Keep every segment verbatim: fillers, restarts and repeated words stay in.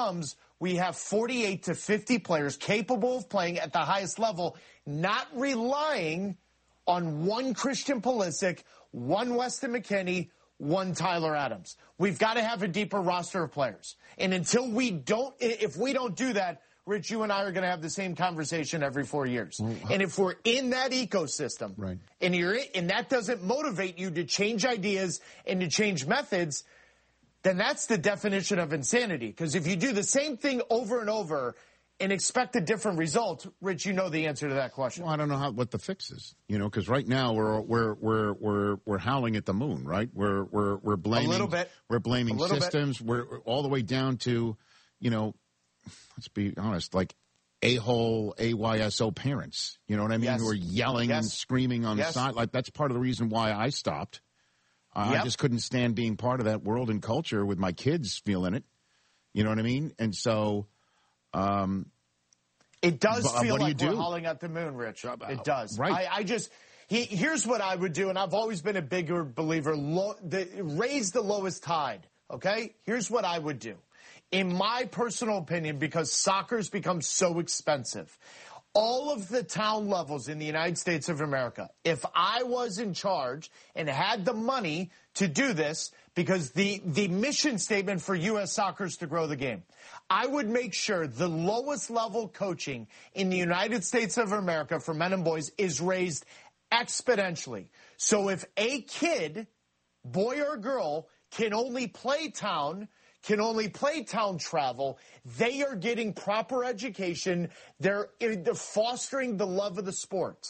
becomes we have forty-eight to fifty players capable of playing at the highest level, not relying on one Christian Pulisic, one Weston McKennie, one Tyler Adams. We've got to have a deeper roster of players. And until we don't, if we don't do that, Rich, you and I are going to have the same conversation every four years. Well, and if we're in that ecosystem, right. and you're in, and that doesn't motivate you to change ideas and to change methods, then that's the definition of insanity. Because if you do the same thing over and over and expect a different result, Rich, you know the answer to that question. Well, I don't know how what the fix is, you know, because right now we're we're we're we're we're howling at the moon, right? We're we're we're blaming a little bit. We're blaming systems. Bit. We're all the way down to, you know. Let's be honest, like a-hole A Y S O parents, you know what I mean, yes. who are yelling yes. and screaming on yes. the side. Like, that's part of the reason why I stopped. Uh, yep. I just couldn't stand being part of that world and culture with my kids feeling it. You know what I mean? And so... Um, it does but, feel what like do you we're do? hauling at the moon, Rich. It does. Right. I, I just... He, here's what I would do, and I've always been a bigger believer. Lo, the, raise the lowest tide, okay? Here's what I would do. In my personal opinion, because soccer's become so expensive, all of the town levels in the United States of America, if I was in charge and had the money to do this, because the, the mission statement for U S soccer is to grow the game, I would make sure the lowest level coaching in the United States of America for men and boys is raised exponentially. So if a kid, boy or girl, can only play town, can only play town travel, they are getting proper education. They're, they're fostering the love of the sport.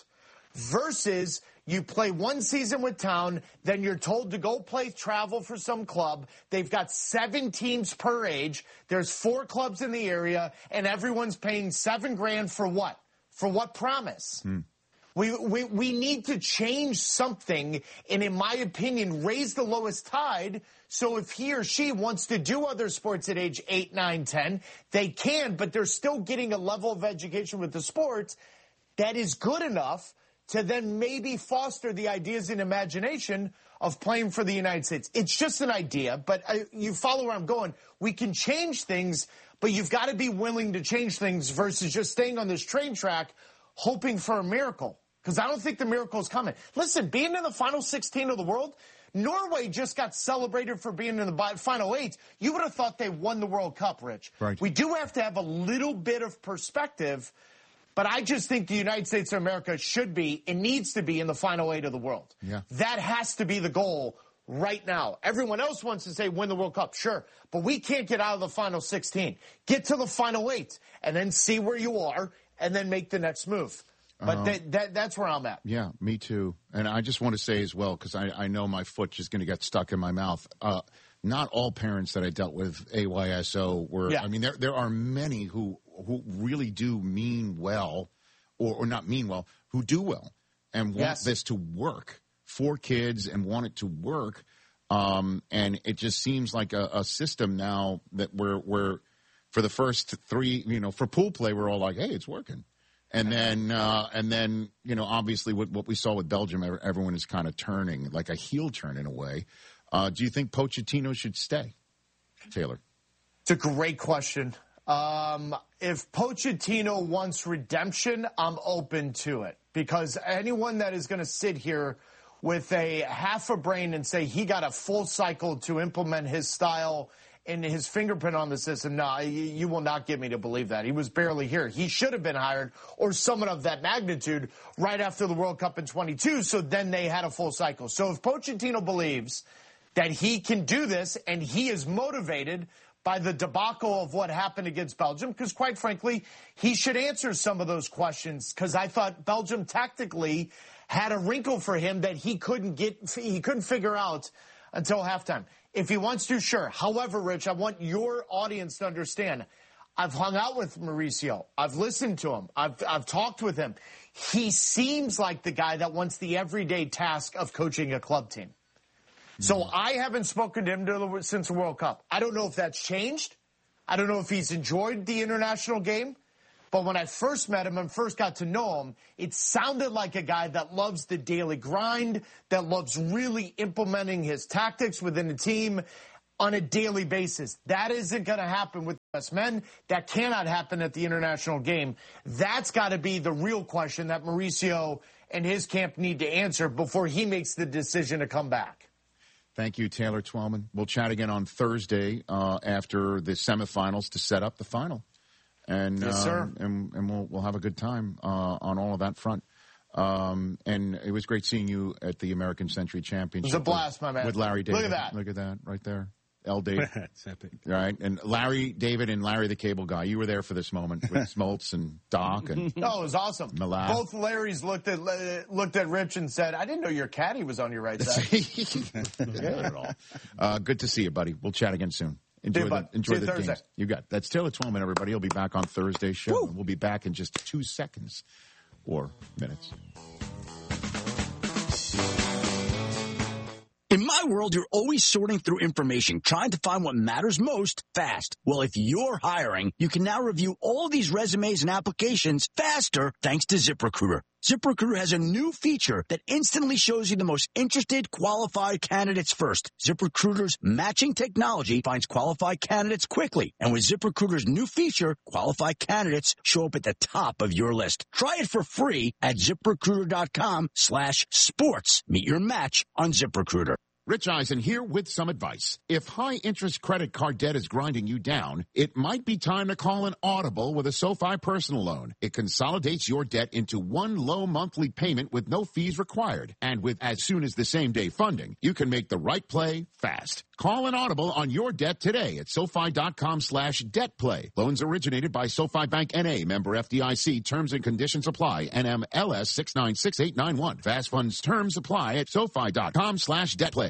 Versus you play one season with town, then you're told to go play travel for some club. They've got seven teams per age. There's four clubs in the area, and everyone's paying seven grand for what? For what promise? Hmm. We, we we need to change something, and in my opinion, raise the lowest tide. So if he or she wants to do other sports at age eight, nine, ten, they can, but they're still getting a level of education with the sports that is good enough to then maybe foster the ideas and imagination of playing for the United States. It's just an idea, but I, you follow where I'm going. We can change things, but you've got to be willing to change things versus just staying on this train track hoping for a miracle. Because I don't think the miracle is coming. Listen, being in the final sixteen of the world, Norway just got celebrated for being in the final eight. You would have thought they won the World Cup, Rich. Right. We do have to have a little bit of perspective, but I just think the United States of America should be and needs to be in the final eight of the world. Yeah. That has to be the goal right now. Everyone else wants to say win the World Cup, sure, but we can't get out of the final sixteen. Get to the final eight and then see where you are and then make the next move. But uh, that, that, that's where I'm at. Yeah, me too. And I just want to say as well, because I, I know my foot is going to get stuck in my mouth. Uh, not all parents that I dealt with A Y S O were. Yeah. I mean, there there are many who who really do mean well, or, or not mean well, who do well and want yes. this to work for kids and want it to work. Um, and it just seems like a, a system now that we're we're for the first three, you know, for pool play, we're all like, hey, it's working. And then, uh, and then, you know, obviously what, what we saw with Belgium, everyone is kind of turning, like a heel turn in a way. Uh, do you think Pochettino should stay, Taylor? It's a great question. Um, if Pochettino wants redemption, I'm open to it. Because anyone that is going to sit here with a half a brain and say he got a full cycle to implement his style and his fingerprint on the system, no, you will not get me to believe that. He was barely here. He should have been hired, or someone of that magnitude, right after the World Cup in twenty-two, so then they had a full cycle. So if Pochettino believes that he can do this and he is motivated by the debacle of what happened against Belgium, because quite frankly, he should answer some of those questions, because I thought Belgium tactically had a wrinkle for him that he couldn't get, he couldn't figure out until halftime. If he wants to, sure. However, Rich, I want your audience to understand, I've hung out with Mauricio. I've listened to him. I've, I've talked with him. He seems like the guy that wants the everyday task of coaching a club team. Mm-hmm. So I haven't spoken to him to the, since the World Cup. I don't know if that's changed. I don't know if he's enjoyed the international game. But when I first met him and first got to know him, it sounded like a guy that loves the daily grind, that loves really implementing his tactics within the team on a daily basis. That isn't going to happen with men. That cannot happen at the international game. That's got to be the real question that Mauricio and his camp need to answer before he makes the decision to come back. Thank you, Taylor Twellman. We'll chat again on Thursday uh, after the semifinals to set up the final. And, yes, sir. Uh, and, and we'll, we'll have a good time uh, on all of that front. Um, and it was great seeing you at the American Century Championship. It was a blast, with, my man. With Larry David. Look at that. Look at that right there. L. David. That's epic. Right. And Larry David and Larry the Cable Guy. You were there for this moment with Smoltz and Doc. And oh, it was awesome. Malad. Both Larrys looked at looked at Rich and said, I didn't know your caddy was on your right side. Not at all. Uh, good to see you, buddy. We'll chat again soon. Enjoy Dude, the, enjoy See the you Thursday. games. You got it. That's Taylor Twellman, everybody. He'll be back on Thursday's show. Woo. We'll be back in just two seconds or minutes. In my world, you're always sorting through information, trying to find what matters most fast. Well, if you're hiring, you can now review all these resumes and applications faster thanks to ZipRecruiter. ZipRecruiter has a new feature that instantly shows you the most interested, qualified candidates first. ZipRecruiter's matching technology finds qualified candidates quickly. And with ZipRecruiter's new feature, qualified candidates show up at the top of your list. Try it for free at ZipRecruiter.com slash sports. Meet your match on ZipRecruiter. Rich Eisen here with some advice. If high-interest credit card debt is grinding you down, it might be time to call an Audible with a SoFi personal loan. It consolidates your debt into one low monthly payment with no fees required. And with as soon as the same-day funding, you can make the right play fast. Call an Audible on your debt today at SoFi.com slash debt play. Loans originated by SoFi Bank N A, member F D I C. Terms and conditions apply. N M L S six nine six eight nine one. Fast funds terms apply at SoFi.com slash debt play.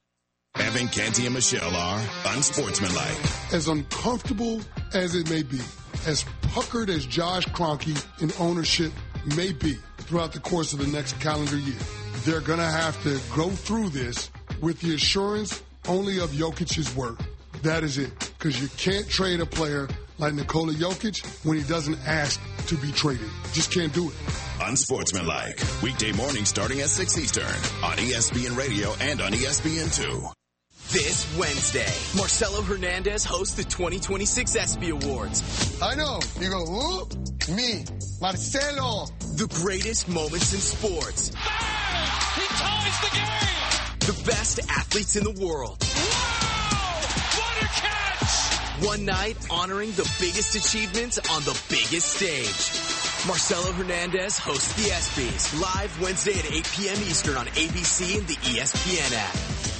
Evan, Canty, and Michelle are unsportsmanlike. As uncomfortable as it may be, as puckered as Josh Kroenke in ownership may be throughout the course of the next calendar year, they're going to have to go through this with the assurance only of Jokic's word. That is it. Because you can't trade a player like Nikola Jokic when he doesn't ask to be traded. Just can't do it. Unsportsmanlike. Weekday morning starting at six Eastern on E S P N Radio and on E S P N two. This Wednesday, Marcelo Hernandez hosts the twenty twenty-six ESPY Awards. I know. You go, who? Me. Marcelo. The greatest moments in sports. Bang! He ties the game! The best athletes in the world. Wow! What a catch! One night honoring the biggest achievements on the biggest stage. Marcelo Hernandez hosts the ESPYs live Wednesday at eight p.m. Eastern on A B C and the E S P N app.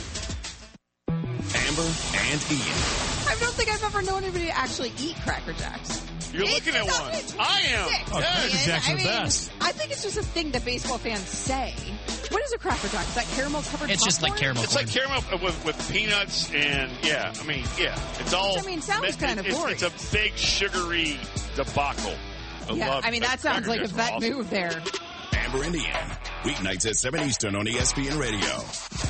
Amber and Ian. I don't think I've ever known anybody to actually eat Cracker Jacks. You're It's looking at not- one. it's I am. sick, Oh, Cracker man. Jacks I are the mean, best. I think it's just a thing that baseball fans say. What is a Cracker Jack? Is that caramel covered It's just like popcorn? caramel. It's like caramel with, with peanuts and, yeah, I mean, yeah. It's all. Which, I mean, sounds it- kind of it's, boring. It's a big sugary debacle. I Yeah, love I mean, that sounds Cracker like a Jacks are vet awesome. move there. Amber and Ian. Weeknights at seven Eastern on E S P N Radio.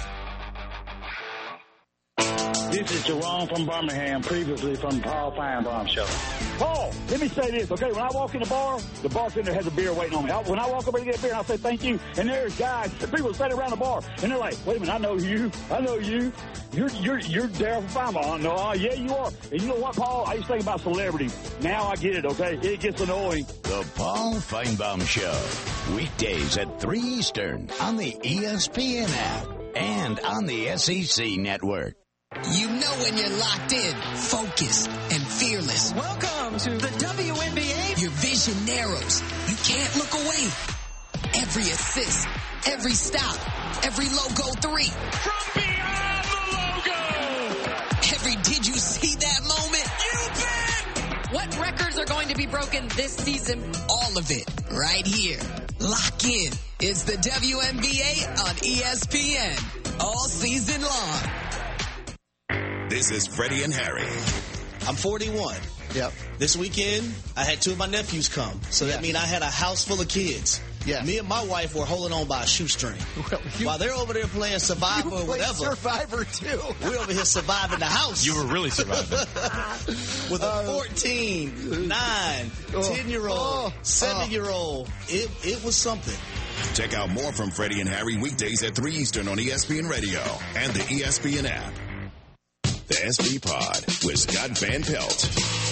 This is Jerome from Birmingham, previously from Paul Feinbaum Show. Paul, let me say this, okay? When I walk in the bar, the bartender has a beer waiting on me. I, when I walk over to get a beer, I say thank you, and there's guys, people standing around the bar, and they're like, wait a minute, I know you, I know you. You're you're you're Daryl from Feinbaum. No, uh, yeah, you are. And you know what, Paul? I used to think about celebrities. Now I get it, okay? It gets annoying. The Paul Feinbaum Show, weekdays at three Eastern on the E S P N app and on the S E C network. You know when you're locked in, focused, and fearless. Welcome to the W N B A. Your vision narrows. You can't look away. Every assist, every stop, every logo three. From beyond the logo! Every did you see that moment? You bet! What records are going to be broken this season? All of it, right here. Lock in. It's the W N B A on E S P N. All season long. This is Freddie and Harry. I'm forty-one. Yep. This weekend, I had two of my nephews come. So that yeah. means I had a house full of kids. Yeah. Me and my wife were holding on by a shoestring. Well, you, While they're over there playing Survivor you or whatever. Survivor too. We're over here surviving the house. You were really surviving. With a fourteen, nine, ten-year-old, oh, seven-year-old. It, it was something. Check out more from Freddie and Harry weekdays at three Eastern on E S P N Radio and the E S P N app. The S B Pod with Scott Van Pelt.